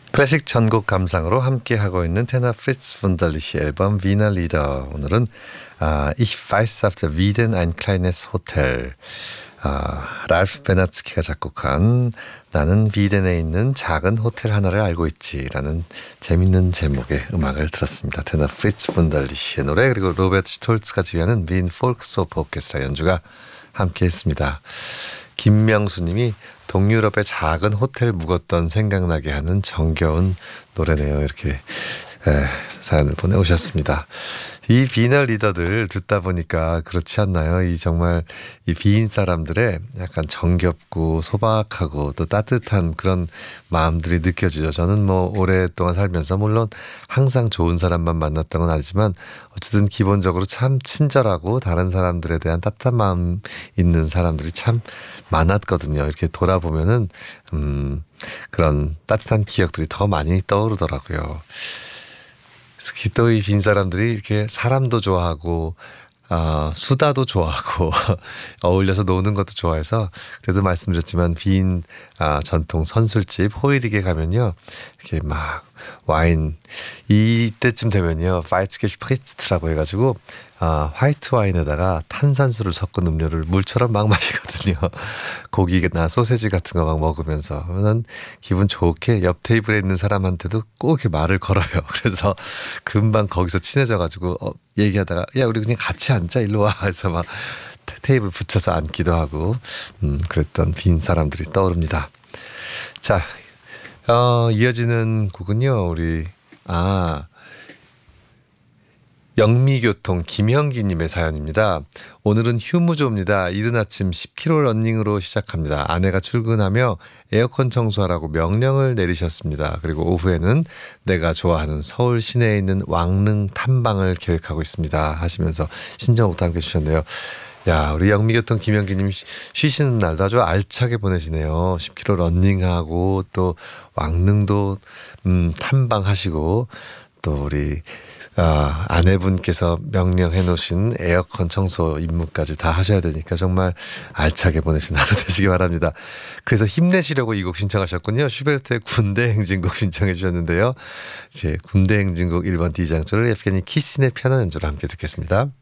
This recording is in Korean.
클래식 전곡 감상으로 함께하고 있는 테너 프리츠 분달리시 앨범 Wiener Lieder. 오늘은 Ich weiß auf der Wieden ein kleines Hotel, 랄프 베나츠키가 작곡한 나는 비덴에 있는 작은 호텔 하나를 알고 있지라는 재밌는 제목의 음악을 들었습니다. 테너 프리츠 분달리시의 노래, 그리고 로베르트 슈톨츠가 지휘하는 윈 폴크소프 오케스트라 연주가 함께했습니다. 김명수님이 동유럽의 작은 호텔 묵었던 생각나게 하는 정겨운 노래네요. 이렇게 사연을 보내오셨습니다. 이 비너 리더들 듣다 보니까 그렇지 않나요? 이 정말 이 비인 사람들의 약간 정겹고 소박하고 또 따뜻한 그런 마음들이 느껴지죠. 저는 뭐 오랫동안 살면서 물론 항상 좋은 사람만 만났던 건 아니지만 어쨌든 기본적으로 참 친절하고 다른 사람들에 대한 따뜻한 마음 있는 사람들이 참 많았거든요. 이렇게 돌아보면은 그런 따뜻한 기억들이 더 많이 떠오르더라고요. 특히 또 이 빈 사람들이 이렇게 사람도 좋아하고 수다도 좋아하고 어울려서 노는 것도 좋아해서 그때도 말씀드렸지만 빈 전통 선술집 호이릭에 가면요 이렇게 막 와인 이때쯤 되면요 파이츠겔 프리츠트라고 해가지고 화이트 와인에다가 탄산수를 섞은 음료를 물처럼 막 마시거든요. 고기나 소세지 같은 거 막 먹으면서 그러면 기분 좋게 옆 테이블에 있는 사람한테도 꼭 이렇게 말을 걸어요. 그래서 금방 거기서 친해져가지고 얘기하다가 야 우리 그냥 같이 앉자 일로 와 해서 막 테이블 붙여서 앉기도 하고 그랬던 빈 사람들이 떠오릅니다. 자 이어지는 곡은요 우리 영미교통 김형기님의 사연입니다. 오늘은 휴무조입니다. 이른 아침 10km 러닝으로 시작합니다. 아내가 출근하며 에어컨 청소하라고 명령을 내리셨습니다. 그리고 오후에는 내가 좋아하는 서울 시내에 있는 왕릉 탐방을 계획하고 있습니다. 하시면서 신청곡도 함께 주셨네요. 야, 우리 영미교통 김형기님 쉬시는 날도 아주 알차게 보내시네요. 10km 러닝하고 또 왕릉도 탐방하시고 또 우리 아내분께서 명령해 놓으신 에어컨 청소 임무까지 다 하셔야 되니까 정말 알차게 보내신 하루 되시기 바랍니다. 그래서 힘내시려고 이 곡 신청하셨군요. 슈베르트의 군대 행진곡 신청해 주셨는데요. 이제 군대 행진곡 1번 D장조를 예프게니 키신의 피아노 연주로 함께 듣겠습니다.